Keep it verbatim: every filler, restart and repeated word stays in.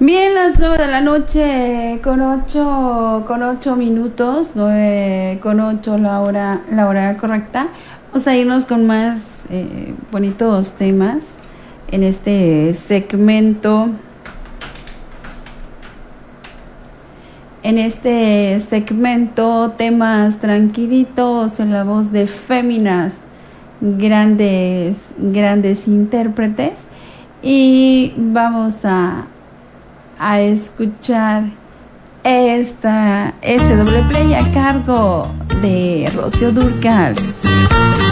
Bien, las nueve de la noche con ocho, con ocho minutos, nueve con ocho la hora, la hora correcta. Vamos a irnos con más eh, bonitos temas en este segmento. En este segmento, temas tranquilitos en la voz de féminas, grandes, grandes intérpretes. Y vamos a, a escuchar esta, este doble play a cargo de Rocío Dúrcal.